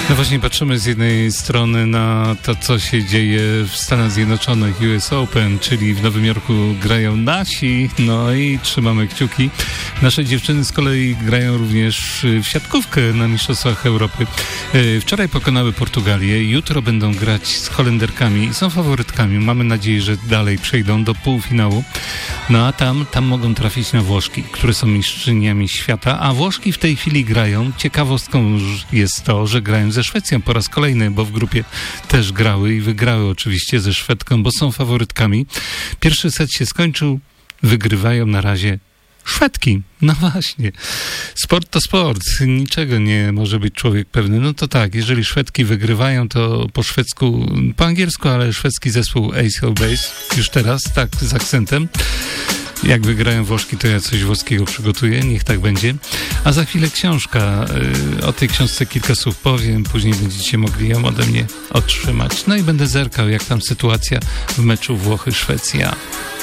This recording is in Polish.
No właśnie, patrzymy z jednej strony na to, co się dzieje w Stanach Zjednoczonych, US Open, czyli w Nowym Jorku grają nasi, no i trzymamy kciuki. Nasze dziewczyny z kolei grają również w siatkówkę na Mistrzostwach Europy. Wczoraj pokonały Portugalię, jutro będą grać z Holenderkami i są faworytkami. Mamy nadzieję, że dalej przejdą do półfinału. No a tam mogą trafić na Włoszki, które są mistrzyniami świata, a Włoszki w tej chwili grają. Ciekawostką jest to, że grają ze Szwecją po raz kolejny, bo w grupie też grały i wygrały oczywiście ze Szwedką, bo są faworytkami. Pierwszy set się skończył, wygrywają na razie Szwedki. No właśnie. Sport to sport. Niczego nie może być człowiek pewny. No to tak, jeżeli Szwedki wygrywają, to po szwedzku, po angielsku, ale szwedzki zespół Ace Hill Base, już teraz, tak, z akcentem. Jak wygrają Włoszki, to ja coś włoskiego przygotuję, niech tak będzie. A za chwilę książka. O tej książce kilka słów powiem, później będziecie mogli ją ode mnie otrzymać. No i będę zerkał, jak tam sytuacja w meczu Włochy-Szwecja.